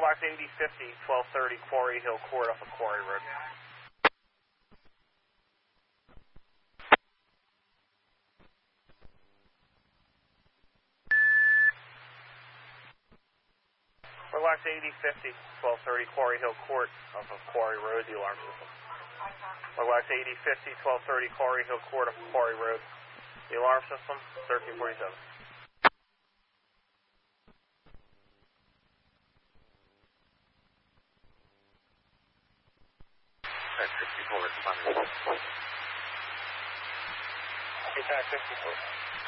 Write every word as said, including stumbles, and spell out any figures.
Logbox eighty fifty, twelve thirty Quarry Hill Court off of Quarry Road. Logbox eighty fifty, twelve thirty Quarry Hill Court off of Quarry Road, the alarm system. Logbox eighty fifty, twelve thirty Quarry Hill Court off of Quarry Road, the alarm system, thirteen forty-seven. fifty-four, responding. Attack fifty-four.